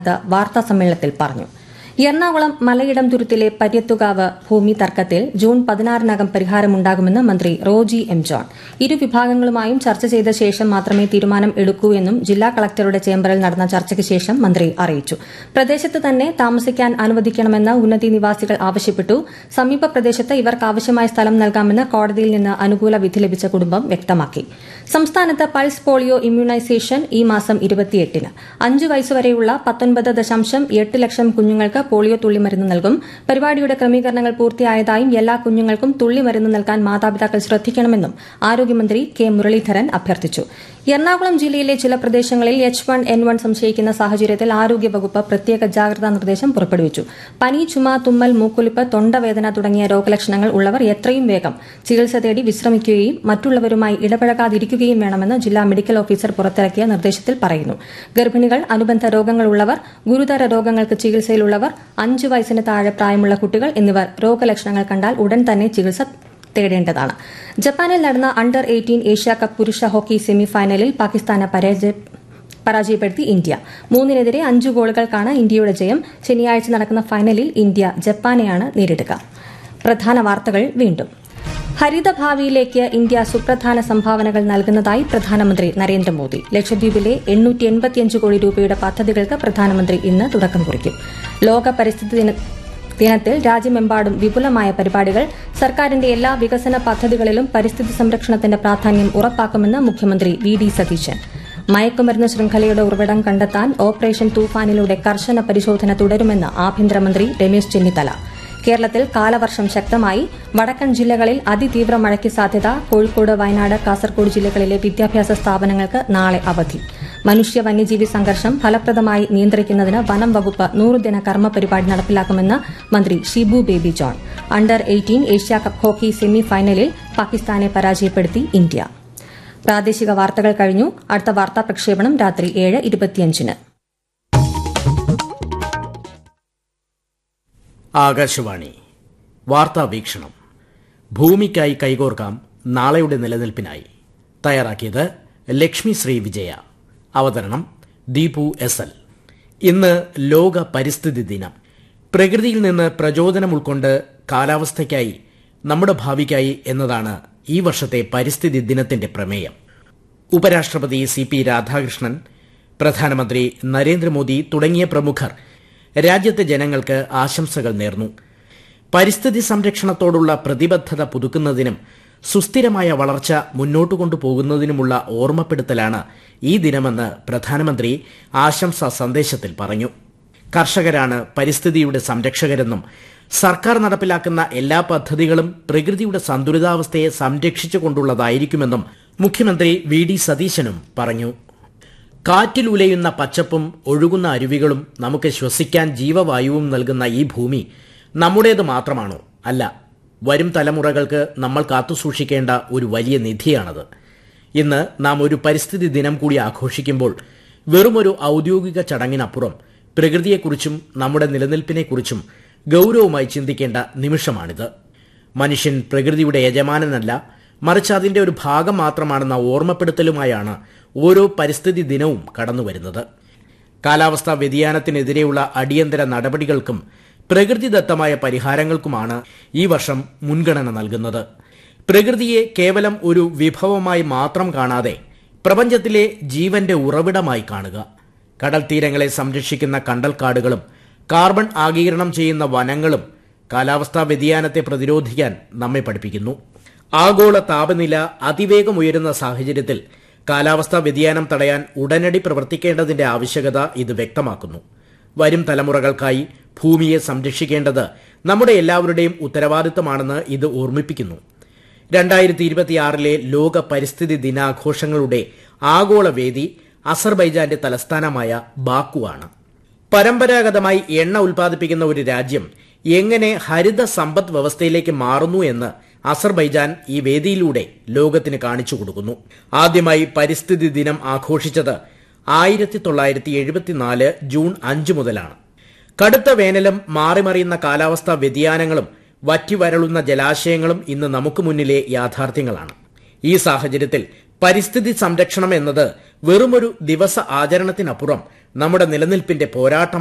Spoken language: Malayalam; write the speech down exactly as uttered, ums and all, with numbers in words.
വാർത്താ സമ്മേളനത്തിൽ പറഞ്ഞു. എറണാകുളം മലയിടം തുരുത്തിലെ പര്യത്തുകാവ് ഭൂമി തർക്കത്തിൽ ജൂൺ പതിനാറിനകം പരിഹാരമുണ്ടാകുമെന്ന് മന്ത്രി റോജി എം ജോൺ. ഇരുവിഭാഗങ്ങളുമായും ചർച്ച ചെയ്ത ശേഷം മാത്രമേ തീരുമാനം എടുക്കൂ എന്നും ജില്ലാ കളക്ടറുടെ ചേംബറിൽ നടന്ന ചർച്ചയ്ക്ക് ശേഷം മന്ത്രി അറിയിച്ചു. പ്രദേശത്ത് തന്നെ താമസിക്കാൻ അനുവദിക്കണമെന്ന് ഉന്നതി നിവാസികൾ ആവശ്യപ്പെട്ടു. സമീപ പ്രദേശത്ത് ഇവർക്ക് ആവശ്യമായ സ്ഥലം നൽകാമെന്ന് കോടതിയിൽ നിന്ന് അനുകൂല വിധി ലഭിച്ച കുടുംബം വ്യക്തമാക്കി. സംസ്ഥാനത്ത് പൾസ് പോളിയോ ഇമ്മ്യൂണൈസേഷൻ ഈ മാസം ഇരുപത്തിയെട്ടിന് അഞ്ചു വയസ്സുവരെയുള്ള പത്തൊൻപത് ദശാംശം എട്ട് ലക്ഷം കുഞ്ഞുങ്ങൾക്ക് പോളിയോ തുള്ളിമരുന്ന് നൽകും. പരിപാടിയുടെ ക്രമീകരണങ്ങൾ പൂർത്തിയായതായും എല്ലാ കുഞ്ഞുങ്ങൾക്കും തുള്ളിമരുന്ന് നൽകാൻ മാതാപിതാക്കൾ ശ്രദ്ധിക്കണമെന്നും ആരോഗ്യമന്ത്രി കെ മുരളീധരൻ അഭ്യർത്ഥിച്ചു. എറണാകുളം ജില്ലയിലെ ചില പ്രദേശങ്ങളിൽ എച്ച് വൺ എൻ വൺ സംശയിക്കുന്ന സാഹചര്യത്തിൽ ആരോഗ്യവകുപ്പ് പ്രത്യേക ജാഗ്രതാ നിർദ്ദേശം പുറപ്പെടുവിച്ചു. പനി, ചുമ, തുമ്മൽ, മൂക്കൊലിപ്പ്, തൊണ്ടവേദന തുടങ്ങിയ രോഗലക്ഷണങ്ങൾ ഉള്ളവർ എത്രയും വേഗം ചികിത്സ തേടി വിശ്രമിക്കുകയും മറ്റുള്ളവരുമായി ഇടപഴകാതിരിക്കുകയും വേണമെന്ന് ജില്ലാ മെഡിക്കൽ ഓഫീസർ പുറത്തിറക്കിയ നിർദ്ദേശത്തിൽ പറയുന്നു. ഗർഭിണികൾ, അനുബന്ധ രോഗങ്ങളുള്ളവർ, ഗുരുതര രോഗങ്ങൾക്ക് ചികിത്സയിലുള്ളവർ, അഞ്ചു വയസ്സിന് താഴെ പ്രായമുള്ള കുട്ടികൾ എന്നിവർ രോഗലക്ഷണങ്ങൾ കണ്ടാൽ ഉടൻ തന്നെ ചികിത്സ തേടേണ്ടതാണ്. ജപ്പാനിൽ നടന്ന അണ്ടർ എയ്റ്റീൻ ഏഷ്യാകപ്പ് പുരുഷ ഹോക്കി സെമിഫൈനലിൽ പാകിസ്ഥാനെ പരാജയപ്പെടുത്തി ഇന്ത്യ. മൂന്നിനെതിരെ അഞ്ചു ഗോളുകൾക്കാണ് ഇന്ത്യയുടെ ജയം. ശനിയാഴ്ച നടക്കുന്ന ഫൈനലിൽ ഇന്ത്യ ജപ്പാനെയാണ് നേരിടുക. പ്രധാന വാർത്തകൾ വീണ്ടും. ഹരിതഭാവിയിലേക്ക് ഇന്ത്യ സുപ്രധാന സംഭാവനകൾ നൽകുന്നതായി പ്രധാനമന്ത്രി നരേന്ദ്രമോദി. ലക്ഷദ്വീപിലെ എണ്ണൂറ്റി എൺപത്തിയഞ്ച് കോടി രൂപയുടെ പദ്ധതികൾക്ക് പ്രധാനമന്ത്രി ഇന്ന് തുടക്കം കുറിക്കും. ലോക പരിസ്ഥിതി ദിന ദിനത്തിൽ രാജ്യമെമ്പാടും വിപുലമായ പരിപാടികൾ. സർക്കാരിന്റെ എല്ലാ വികസന പദ്ധതികളിലും പരിസ്ഥിതി സംരക്ഷണത്തിന്റെ പ്രാധാന്യം ഉറപ്പാക്കുമെന്ന് മുഖ്യമന്ത്രി വി ഡി സതീശൻ. മയക്കുമരുന്ന് ശൃംഖലയുടെ ഉറവിടം കണ്ടെത്താൻ ഓപ്പറേഷൻ തൂഫാനിലൂടെ കർശന പരിശോധന തുടരുമെന്ന് ആഭ്യന്തരമന്ത്രി രമേശ് ചെന്നിത്തല. കേരളത്തിൽ കാലവർഷം ശക്തമായി. വടക്കൻ ജില്ലകളിൽ അതിതീവ്ര മഴയ്ക്ക് സാധ്യത. കോഴിക്കോട്, വയനാട്, കാസർകോട് ജില്ലകളിലെ വിദ്യാഭ്യാസ സ്ഥാപനങ്ങൾക്ക് നാളെ അവധി. മനുഷ്യ വന്യജീവി സംഘർഷം ഫലപ്രദമായി നിയന്ത്രിക്കുന്നതിന് വനം വകുപ്പ് നൂറുദിന കർമ്മ പരിപാടി നടപ്പിലാക്കുമെന്ന് മന്ത്രി Shibu baby John. Under eighteen Asia Cup hockey semi ഫൈനലിൽ പാകിസ്ഥാനെ പരാജയപ്പെടുത്തി ഇന്ത്യ. പ്രാദേശിക വാർത്തകൾ കഴിഞ്ഞു. അടുത്ത വാർത്താ പ്രക്ഷേപണം രാത്രി ഏഴ് ഇരുപത്തിയഞ്ചിന്. ആകാശവാണി വാർത്താ വീക്ഷണം. ഭൂമിക്കായി കൈകോർക്കാം നാളെയുടെ നിലനിൽപ്പിനായി. തയ്യാറാക്കിയത് ലക്ഷ്മി ശ്രീ വിജയ. അവതരണം ദീപു എസ് എൽ. ഇന്ന് ലോക പരിസ്ഥിതി ദിനം. പ്രകൃതിയിൽ നിന്ന് പ്രചോദനം ഉൾക്കൊണ്ട് കാലാവസ്ഥയ്ക്കായി, നമ്മുടെ ഭാവിക്കായി എന്നതാണ് ഈ വർഷത്തെ പരിസ്ഥിതി ദിനത്തിന്റെ പ്രമേയം. ഉപരാഷ്ട്രപതി സി പി രാധാകൃഷ്ണൻ, പ്രധാനമന്ത്രി നരേന്ദ്രമോദി തുടങ്ങിയ പ്രമുഖർ രാജ്യത്തെ ജനങ്ങൾക്ക് ആശംസകൾ നേർന്നു. പരിസ്ഥിതി സംരക്ഷണത്തോടുള്ള പ്രതിബദ്ധത പുതുക്കുന്നതിനും സുസ്ഥിരമായ വളർച്ച മുന്നോട്ട് കൊണ്ടുപോകുന്നതിനുമുള്ള ഓർമ്മപ്പെടുത്തലാണ് ഈ ദിനമെന്ന് പ്രധാനമന്ത്രി ആശംസാ സന്ദേശത്തിൽ പറഞ്ഞു. കർഷകരാണ് പരിസ്ഥിതിയുടെ സംരക്ഷകരെന്നും സർക്കാർ നടപ്പിലാക്കുന്ന എല്ലാ പദ്ധതികളും പ്രകൃതിയുടെ സന്തുലിതാവസ്ഥയെ സംരക്ഷിച്ചുകൊണ്ടുള്ളതായിരിക്കുമെന്നും മുഖ്യമന്ത്രി വി ഡി സതീശനും പറഞ്ഞു. കാറ്റിലുലയുന്ന പച്ചപ്പും ഒഴുകുന്ന അരുവികളും നമുക്ക് ശ്വസിക്കാൻ ജീവവായുവും നൽകുന്ന ഈ ഭൂമി നമ്മുടേത് മാത്രമാണോ? അല്ല, വരും തലമുറകൾക്ക് നമ്മൾ കാത്തുസൂക്ഷിക്കേണ്ട ഒരു വലിയ നിധിയാണത്. ഇന്ന് നാം ഒരു പരിസ്ഥിതി ദിനം കൂടി ആഘോഷിക്കുമ്പോൾ വെറുമൊരു ഔദ്യോഗിക ചടങ്ങിനപ്പുറം പ്രകൃതിയെക്കുറിച്ചും നമ്മുടെ നിലനിൽപ്പിനെക്കുറിച്ചും ഗൌരവമായി ചിന്തിക്കേണ്ട നിമിഷമാണിത്. മനുഷ്യൻ പ്രകൃതിയുടെ യജമാനനല്ല, മറിച്ച് അതിന്റെ ഒരു ഭാഗം മാത്രമാണെന്ന ഓർമ്മപ്പെടുത്തലുമായാണ് ഓരോ പരിസ്ഥിതി ദിനവും കടന്നുവരുന്നത്. കാലാവസ്ഥാ വ്യതിയാനത്തിനെതിരെയുള്ള അടിയന്തര നടപടികൾക്കും പ്രകൃതിദത്തമായ പരിഹാരങ്ങൾക്കുമാണ് ഈ വർഷം മുൻഗണന നൽകുന്നത്. പ്രകൃതിയെ കേവലം ഒരു വിഭവമായി മാത്രം കാണാതെ പ്രപഞ്ചത്തിലെ ജീവന്റെ ഉറവിടമായി കാണുക. കടൽ തീരങ്ങളെ സംരക്ഷിക്കുന്ന കണ്ടൽക്കാടുകളും കാർബൺ ആഗിരണം ചെയ്യുന്ന വനങ്ങളും കാലാവസ്ഥാ വ്യതിയാനത്തെ പ്രതിരോധിക്കാൻ നമ്മെ പഠിപ്പിക്കുന്നു. ആഗോള താപനില അതിവേഗം ഉയരുന്ന സാഹചര്യത്തിൽ കാലാവസ്ഥാ വ്യതിയാനം തടയാൻ ഉടനടി പ്രവർത്തിക്കേണ്ടതിന്റെ ആവശ്യകത ഇത് വ്യക്തമാക്കുന്നു. വരും തലമുറകൾക്കായി ഭൂമിയെ സംരക്ഷിക്കേണ്ടത് നമ്മുടെ എല്ലാവരുടെയും ഉത്തരവാദിത്തമാണെന്ന് ഇത് ഓർമ്മിപ്പിക്കുന്നു. രണ്ടായിരത്തി ഇരുപത്തിയാറിലെ ലോക പരിസ്ഥിതി ദിനാഘോഷങ്ങളുടെ ആഗോള വേദി അസർബൈജാന്റെ തലസ്ഥാനമായ ബാക്കുവാണ്. പരമ്പരാഗതമായി എണ്ണ ഉൽപ്പാദിപ്പിക്കുന്ന ഒരു രാജ്യം എങ്ങനെ ഹരിത സമ്പദ് വ്യവസ്ഥയിലേക്ക് മാറുന്നു എന്ന് അസർബൈജാൻ ഈ വേദിയിലൂടെ ലോകത്തിന് കാണിച്ചു കൊടുക്കുന്നു. ആദ്യമായി പരിസ്ഥിതി ദിനം ആഘോഷിച്ചത് ആയിരത്തി തൊള്ളായിരത്തി എഴുപത്തിനാല് ജൂൺ അഞ്ച് മുതലാണ്. കടുത്ത വേനലും മാറിമറിയുന്ന കാലാവസ്ഥാ വ്യതിയാനങ്ങളും വറ്റിവരളുന്ന ജലാശയങ്ങളും ഇന്ന് നമുക്ക് മുന്നിലെ യാഥാർത്ഥ്യങ്ങളാണ്. ഈ സാഹചര്യത്തിൽ പരിസ്ഥിതി സംരക്ഷണം എന്നത് വെറുമൊരു ദിവസ ആചരണത്തിനപ്പുറം നമ്മുടെ നിലനിൽപ്പിന്റെ പോരാട്ടം